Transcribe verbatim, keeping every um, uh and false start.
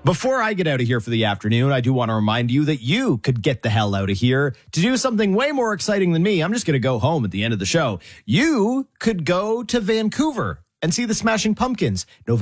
Before I get out of here for the afternoon, I do want to remind you that you could get the hell out of here to do something way more exciting than me. I'm just going to go home at the end of the show. You could go to Vancouver and see the Smashing Pumpkins. November